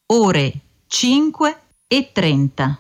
ore 5:30.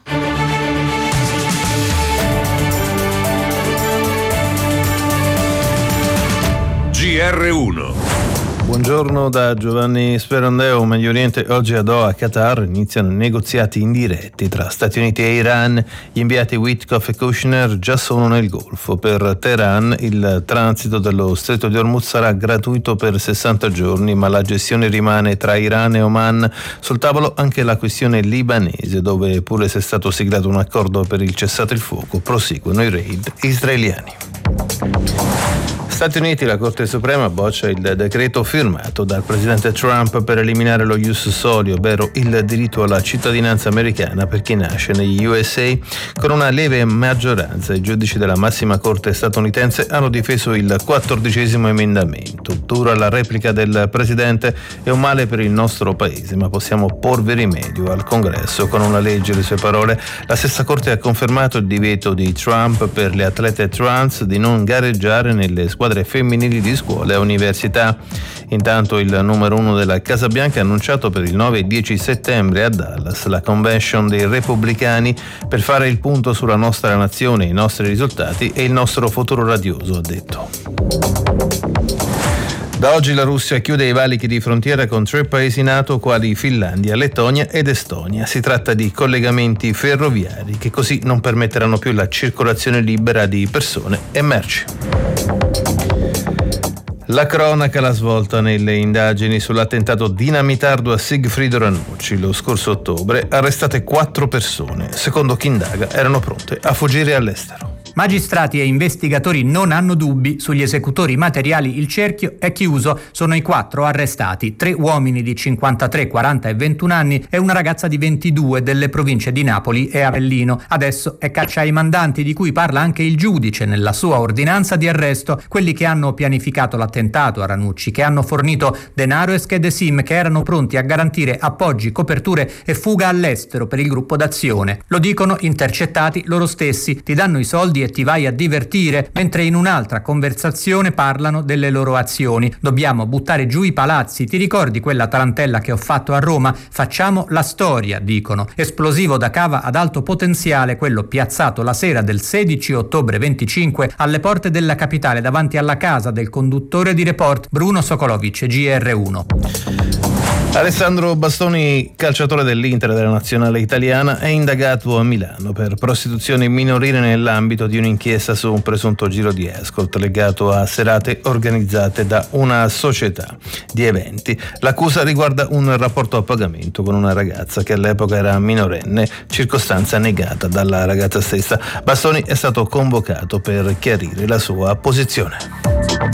GR1. Buongiorno da Giovanni Sperandeo. Medio Oriente. Oggi a Doha, Qatar, iniziano negoziati indiretti tra Stati Uniti e Iran. Gli inviati Witkoff e Kushner già sono nel Golfo. Per Teheran il transito dello Stretto di Hormuz sarà gratuito per 60 giorni, ma la gestione rimane tra Iran e Oman. Sul tavolo anche la questione libanese, dove pure se è stato siglato un accordo per il cessate il fuoco, proseguono i raid israeliani. Stati Uniti, la Corte Suprema boccia il decreto firmato dal presidente Trump per eliminare lo ius soli, ovvero il diritto alla cittadinanza americana per chi nasce negli USA. Con una lieve maggioranza, i giudici della massima corte statunitense hanno difeso il 14° emendamento. Dura la replica del presidente: è un male per il nostro paese, ma possiamo porvi rimedio al Congresso con una legge. Le sue parole. La stessa corte ha confermato il divieto di Trump per le atlete trans di non gareggiare nelle squadre femminili di scuole e università. Intanto il numero 1 della Casa Bianca ha annunciato per il 9 e 10 settembre a Dallas la convention dei repubblicani per fare il punto sulla nostra nazione, i nostri risultati e il nostro futuro radioso, ha detto. Da oggi la Russia chiude i valichi di frontiera con 3 paesi NATO quali Finlandia, Lettonia ed Estonia. Si tratta di collegamenti ferroviari che così non permetteranno più la circolazione libera di persone e merci. La cronaca, la svolta nelle indagini sull'attentato dinamitardo a Sigfrido Ranucci lo scorso ottobre. Arrestate 4 persone. Secondo chi indaga erano pronte a fuggire all'estero. Magistrati e investigatori non hanno dubbi sugli esecutori materiali. Il cerchio è chiuso. Sono i 4 arrestati: 3 uomini di 53, 40 e 21 anni e una ragazza di 22 delle province di Napoli e Avellino. Adesso è caccia ai mandanti, di cui parla anche il giudice nella sua ordinanza di arresto. Quelli che hanno pianificato l'attentato a Ranucci, che hanno fornito denaro e schede SIM, che erano pronti a garantire appoggi, coperture e fuga all'estero per il gruppo d'azione. Lo dicono intercettati loro stessi. Ti danno i soldi e ti vai a divertire, mentre in un'altra conversazione parlano delle loro azioni. Dobbiamo buttare giù i palazzi. Ti ricordi quella tarantella che ho fatto a Roma? Facciamo la storia, dicono. Esplosivo da cava ad alto potenziale, quello piazzato la sera del 16 ottobre 25 alle porte della capitale, davanti alla casa del conduttore di Report Bruno Sokolovic, GR1. Alessandro Bastoni, calciatore dell'Inter e della nazionale italiana, è indagato a Milano per prostituzione minorile nell'ambito di un'inchiesta su un presunto giro di escort legato a serate organizzate da una società di eventi. L'accusa riguarda un rapporto a pagamento con una ragazza che all'epoca era minorenne, circostanza negata dalla ragazza stessa. Bastoni è stato convocato per chiarire la sua posizione.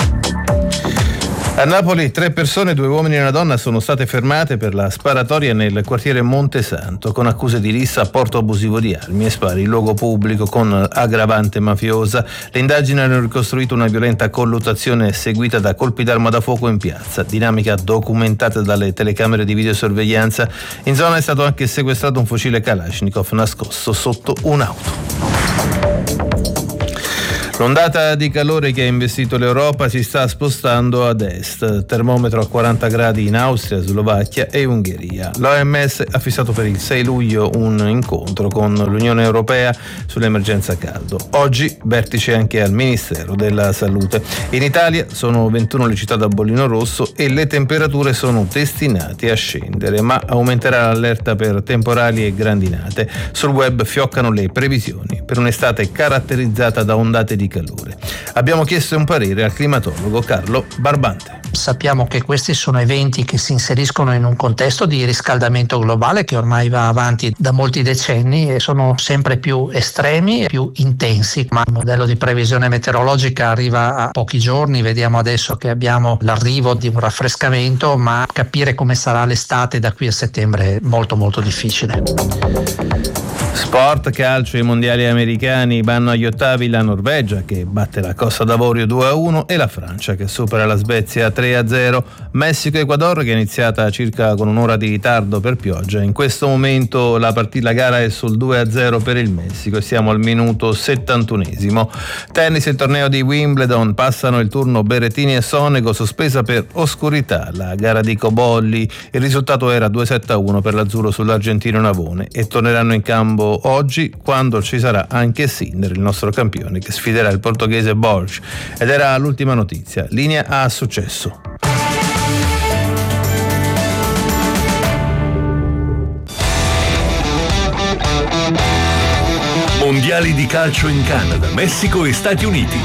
A Napoli 3 persone, 2 uomini e una donna, sono state fermate per la sparatoria nel quartiere Montesanto con accuse di rissa, apporto abusivo di armi e spari in luogo pubblico con aggravante mafiosa. Le indagini hanno ricostruito una violenta colluttazione seguita da colpi d'arma da fuoco in piazza, dinamica documentata dalle telecamere di videosorveglianza. In zona è stato anche sequestrato un fucile Kalashnikov nascosto sotto un'auto. L'ondata di calore che ha investito l'Europa si sta spostando ad est, termometro a 40 gradi in Austria, Slovacchia e Ungheria. L'OMS ha fissato per il 6 luglio un incontro con l'Unione Europea sull'emergenza caldo. Oggi vertice anche al Ministero della Salute. In Italia sono 21 le città da bollino rosso e le temperature sono destinate a scendere, ma aumenterà l'allerta per temporali e grandinate. Sul web fioccano le previsioni per un'estate caratterizzata da ondate di calore. Abbiamo chiesto un parere al climatologo Carlo Barbante. Sappiamo che questi sono eventi che si inseriscono in un contesto di riscaldamento globale che ormai va avanti da molti decenni e sono sempre più estremi e più intensi, ma il modello di previsione meteorologica arriva a pochi giorni. Vediamo adesso che abbiamo l'arrivo di un raffrescamento, ma capire come sarà l'estate da qui a settembre è molto molto difficile. Sport, calcio, i mondiali americani vanno agli ottavi la Norvegia che batte la Costa d'Avorio 2-1 e la Francia che supera la Svezia 3-0. Messico-Ecuador che è iniziata circa con un'ora di ritardo per pioggia. In questo momento la gara è sul 2-0 per il Messico e siamo al minuto 71esimo. Tennis, il torneo di Wimbledon, passano il turno Berrettini e Sonego, sospesa per oscurità la gara di Cobolli. Il risultato era 2-7-1 per l'azzurro sull'argentino Navone e torneranno in campo oggi quando ci sarà anche Sinner, il nostro campione, che sfiderà il portoghese Borges. Ed era l'ultima notizia. Linea a successo. Mondiali di calcio in Canada, Messico e Stati Uniti.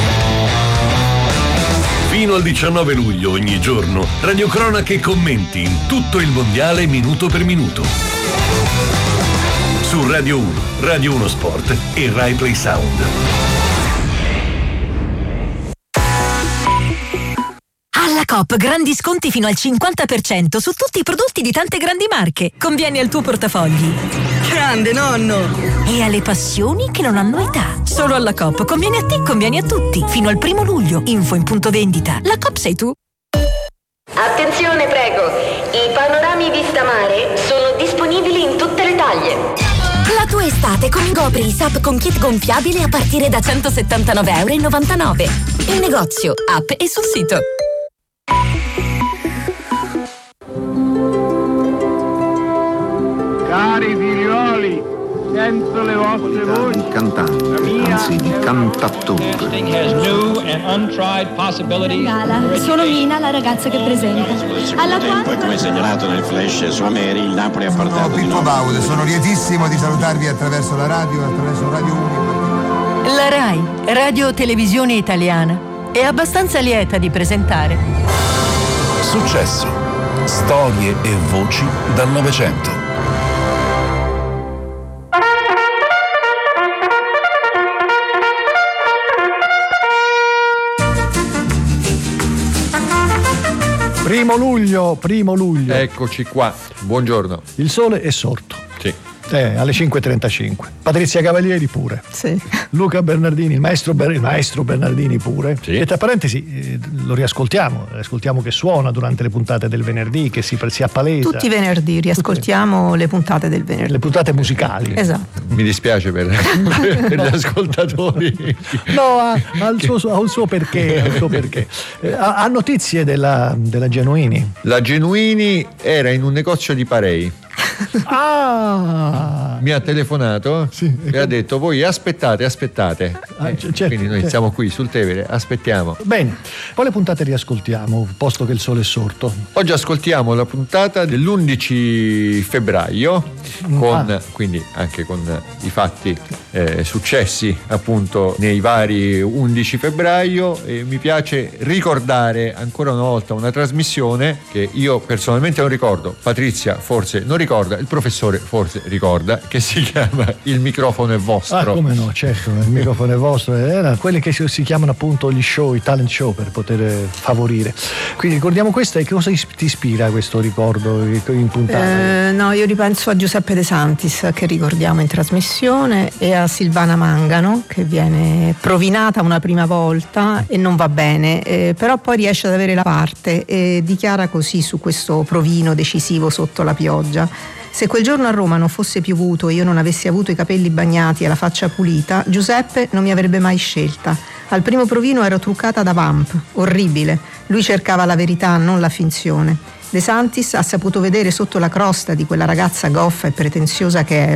Fino al 19 luglio ogni giorno, radiocronache e commenti in tutto il mondiale minuto per minuto. Su Radio 1, Radio 1 Sport e Rai Play Sound. Alla Coop grandi sconti fino al 50% su tutti i prodotti di tante grandi marche. Convieni al tuo portafogli. Grande nonno! E alle passioni che non hanno età. Solo alla Coop conviene a te, conviene a tutti. Fino al 1 luglio. Info in punto vendita. La Coop sei tu. Attenzione prego, i panorami vista mare sono disponibili in tutte le taglie. La tua estate con Gopri Sub con kit gonfiabile a partire da €179,99. In negozio, app e sul sito. Cari figlioli, sento le vostre voci. Di cantante, anzi di cantattore. Sono Mina, la ragazza che presenta. Alla Poi, come segnalato nel flash su Ameri, il Napoli ha portato di nuovo. Baude, sono lietissimo di salutarvi attraverso la radio, attraverso Radio 1. La Rai, Radio Televisione Italiana, è abbastanza lieta di presentare Successo. Storie e voci dal Novecento. Primo luglio. Eccoci qua, buongiorno. Il sole è sorto. Sì. Alle 5:35. Patrizia Cavalieri pure. Sì. Luca Bernardini, il maestro Bernardini pure. Sì. E tra parentesi lo riascoltiamo che suona durante le puntate del venerdì, che si appalesa. tutti i venerdì riascoltiamo le puntate del venerdì. Le puntate musicali. Esatto. Mi dispiace per gli ascoltatori. No, ha un suo perché. Ha notizie della Genuini? La Genuini era in un negozio di Parei. Mi ha telefonato e ha detto: voi aspettate. Quindi noi siamo qui sul Tevere, aspettiamo. Bene, quale puntata riascoltiamo, posto che il sole è sorto? Oggi ascoltiamo la puntata dell'11 febbraio quindi anche con i fatti successi appunto nei vari 11 febbraio, e mi piace ricordare ancora una volta una trasmissione che io personalmente non ricordo, Patrizia forse non ricorda, il professore forse ricorda, che si chiama Il microfono è vostro. Come no, certo, il microfono è vostro, era quelli che si chiamano appunto gli show, i talent show, per poter favorire. Quindi ricordiamo questa, e che cosa ti ispira questo ricordo in puntata? No, io ripenso a Giuseppe De Santis, che ricordiamo in trasmissione, e a Silvana Mangano, che viene provinata una prima volta e non va bene, però poi riesce ad avere la parte e dichiara così su questo provino decisivo sotto la pioggia: se quel giorno a Roma non fosse piovuto e io non avessi avuto i capelli bagnati e la faccia pulita, Giuseppe non mi avrebbe mai scelta. Al primo provino ero truccata da vamp, orribile. Lui cercava la verità, non la finzione. De Santis ha saputo vedere sotto la crosta di quella ragazza goffa e pretenziosa che è